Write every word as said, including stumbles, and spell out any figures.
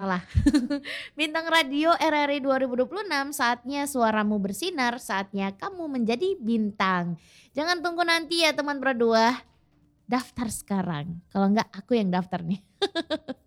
daftarlah. Bintang radio R R I dua ribu dua puluh enam, saatnya suaramu bersinar, saatnya kamu menjadi bintang. Jangan tunggu nanti ya teman berdua, daftar sekarang. Kalau enggak aku yang daftar nih.